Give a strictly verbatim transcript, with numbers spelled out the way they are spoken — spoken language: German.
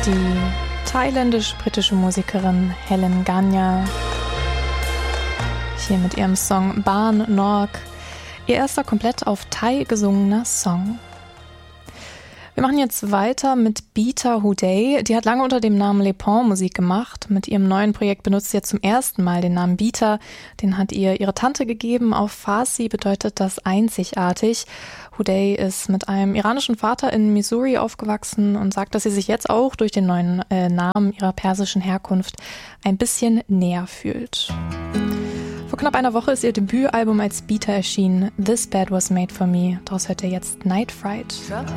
Die thailändisch-britische Musikerin Helen Ganya, hier mit ihrem Song Ban Nok, ihr erster komplett auf Thai gesungener Song. Wir machen jetzt weiter mit Beata Hooday. Die hat lange unter dem Namen Le Pont Musik gemacht. Mit ihrem neuen Projekt benutzt sie jetzt zum ersten Mal den Namen Beata. Den hat ihr ihre Tante gegeben. Auf Farsi bedeutet das einzigartig. Hooday ist mit einem iranischen Vater in Missouri aufgewachsen und sagt, dass sie sich jetzt auch durch den neuen äh, Namen ihrer persischen Herkunft ein bisschen näher fühlt. Vor knapp einer Woche ist ihr Debütalbum als Beata erschienen. This Bed Was Made For Me. Daraus hört ihr jetzt Night Fright.